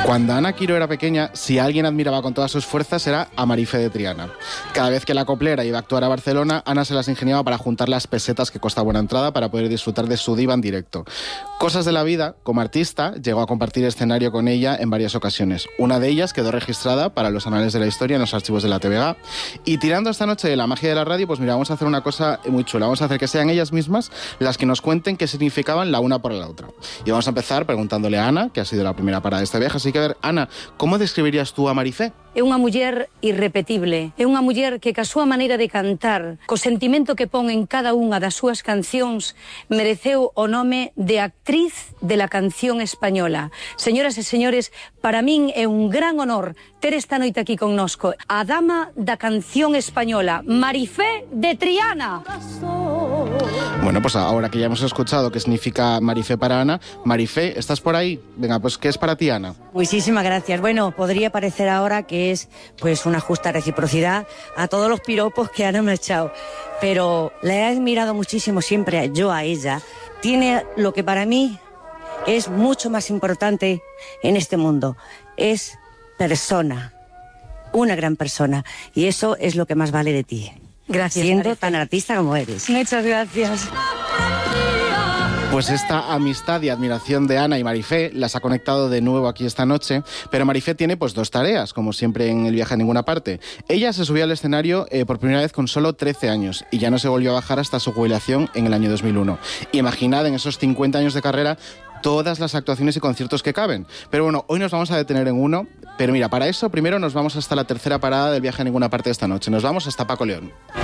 Cuando Ana Quiro era pequeña, si alguien admiraba con todas sus fuerzas era a Marifé de Triana. Cada vez que la coplera iba a actuar a Barcelona, Ana se las ingeniaba para juntar las pesetas que costaba una entrada para poder disfrutar de su diva en directo. Cosas de la vida, como artista, llegó a compartir escenario con ella en varias ocasiones. Una de ellas quedó registrada para los anales de la historia en los archivos de la TVG. Y tirando esta noche de la magia de la radio, pues mira, vamos a hacer una cosa muy chula. Vamos a hacer que sean ellas mismas las que nos cuenten qué significaban la una por la otra. Y vamos a empezar preguntándole a Ana, que ha sido la primera parada de este viaje. Así que, a ver, Ana, ¿cómo describirías tú a Marifé? É unha muller irrepetible, é unha muller que ca súa maneira de cantar, co sentimento que pon en cada unha das súas cancións, mereceu o nome de actriz de la canción española. Señoras e señores, para min é un gran honor ter esta noite aquí connosco a dama da canción española, Marifé de Triana. Bueno, pues ahora que ya hemos escuchado qué significa Marifé para Ana, Marifé, ¿estás por ahí? Venga, pues ¿qué es para ti, Ana? Muchísimas gracias. Bueno, podría parecer ahora que es pues una justa reciprocidad a todos los piropos que Ana me ha echado, pero la he admirado muchísimo siempre yo a ella. Tiene lo que para mí es mucho más importante en este mundo, es persona, una gran persona, y eso es lo que más vale de ti. Gracias, siendo Marifé. tan artista como eres. Muchas gracias. Pues esta amistad y admiración de Ana y Marifé las ha conectado de nuevo aquí esta noche, pero Marifé tiene pues dos tareas, como siempre en el viaje a ninguna parte. Ella se subió al escenario por primera vez con solo 13 años y ya no se volvió a bajar hasta su jubilación en el año 2001. Imaginad en esos 50 años de carrera todas las actuaciones y conciertos que caben. Pero bueno, hoy nos vamos a detener en uno, pero mira, para eso primero nos vamos hasta la tercera parada del viaje a ninguna parte de esta noche. Nos vamos hasta Paco León.